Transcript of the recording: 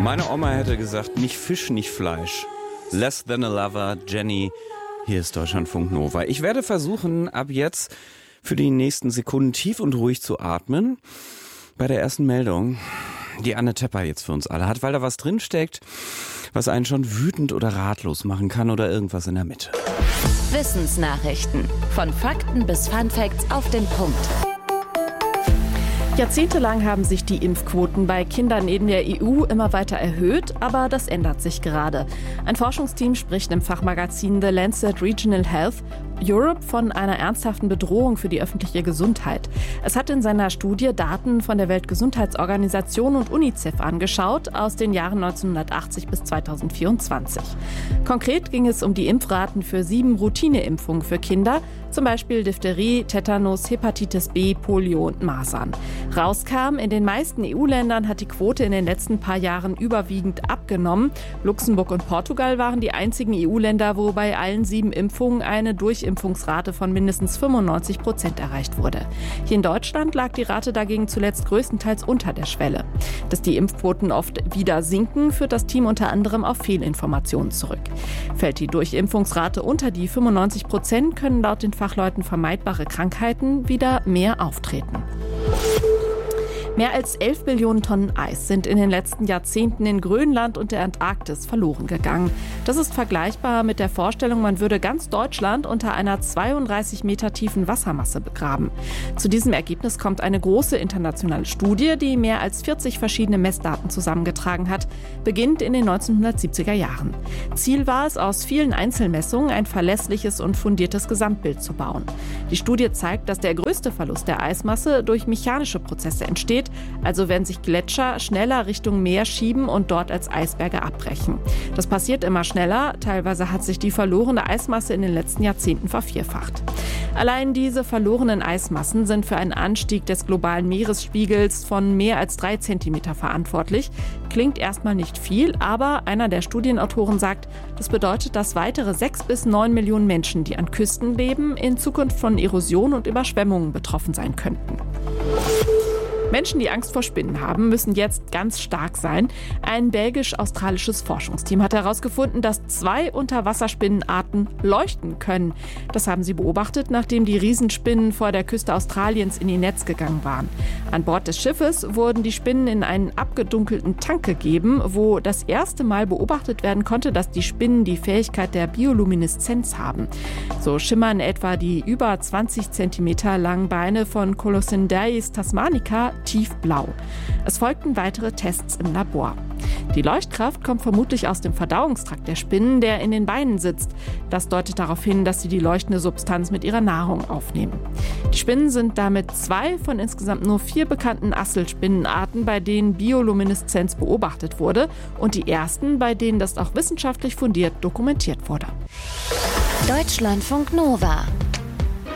Meine Oma hätte gesagt, nicht Fisch, nicht Fleisch. Less than a lover, Jenny. Hier ist Deutschlandfunk Nova. Ich werde versuchen, ab jetzt für die nächsten Sekunden tief und ruhig zu atmen. Bei der ersten Meldung, die Anne Tepper jetzt für uns alle hat, weil da was drinsteckt, was einen schon wütend oder ratlos machen kann oder irgendwas in der Mitte. Wissensnachrichten. Von Fakten bis Funfacts auf den Punkt. Jahrzehntelang haben sich die Impfquoten bei Kindern in der EU immer weiter erhöht, aber das ändert sich gerade. Ein Forschungsteam spricht im Fachmagazin The Lancet Regional Health Europe von einer ernsthaften Bedrohung für die öffentliche Gesundheit. Es hat in seiner Studie Daten von der Weltgesundheitsorganisation und UNICEF angeschaut aus den Jahren 1980 bis 2024. Konkret ging es um die Impfraten für 7 Routineimpfungen für Kinder, zum Beispiel Diphtherie, Tetanus, Hepatitis B, Polio und Masern. Rauskam, in den meisten EU-Ländern hat die Quote in den letzten paar Jahren überwiegend abgenommen. Luxemburg und Portugal waren die einzigen EU-Länder, wo bei allen 7 Impfungen eine Durchimpfungsrate von mindestens 95% erreicht wurde. Hier in Deutschland lag die Rate dagegen zuletzt größtenteils unter der Schwelle. Dass die Impfquoten oft wieder sinken, führt das Team unter anderem auf Fehlinformationen zurück. Fällt die Durchimpfungsrate unter die 95%, können laut den Fachleuten vermeidbare Krankheiten wieder mehr auftreten. Mehr als 11 Billionen Tonnen Eis sind in den letzten Jahrzehnten in Grönland und der Antarktis verloren gegangen. Das ist vergleichbar mit der Vorstellung, man würde ganz Deutschland unter einer 32 Meter tiefen Wassermasse begraben. Zu diesem Ergebnis kommt eine große internationale Studie, die mehr als 40 verschiedene Messdaten zusammengetragen hat, beginnt in den 1970er Jahren. Ziel war es, aus vielen Einzelmessungen ein verlässliches und fundiertes Gesamtbild zu bauen. Die Studie zeigt, dass der größte Verlust der Eismasse durch mechanische Prozesse entsteht, also wenn sich Gletscher schneller Richtung Meer schieben und dort als Eisberge abbrechen. Das passiert immer schneller, teilweise hat sich die verlorene Eismasse in den letzten Jahrzehnten vervierfacht. Allein diese verlorenen Eismassen sind für einen Anstieg des globalen Meeresspiegels von mehr als 3 Zentimeter verantwortlich. Klingt erstmal nicht viel, aber einer der Studienautoren sagt, das bedeutet, dass weitere 6 bis 9 Millionen Menschen, die an Küsten leben, in Zukunft von Erosion und Überschwemmungen betroffen sein könnten. Menschen, die Angst vor Spinnen haben, müssen jetzt ganz stark sein. Ein belgisch-australisches Forschungsteam hat herausgefunden, dass 2 Unterwasserspinnenarten leuchten können. Das haben sie beobachtet, nachdem die Riesenspinnen vor der Küste Australiens in ihr Netz gegangen waren. An Bord des Schiffes wurden die Spinnen in einen abgedunkelten Tank gegeben, wo das erste Mal beobachtet werden konnte, dass die Spinnen die Fähigkeit der Biolumineszenz haben. So schimmern etwa die über 20 Zentimeter langen Beine von Colossendeis tasmanica tiefblau. Es folgten weitere Tests im Labor. Die Leuchtkraft kommt vermutlich aus dem Verdauungstrakt der Spinnen, der in den Beinen sitzt. Das deutet darauf hin, dass sie die leuchtende Substanz mit ihrer Nahrung aufnehmen. Die Spinnen sind damit 2 von insgesamt nur 4 bekannten Asselspinnenarten, bei denen Biolumineszenz beobachtet wurde, und die ersten, bei denen das auch wissenschaftlich fundiert dokumentiert wurde. Deutschlandfunk Nova.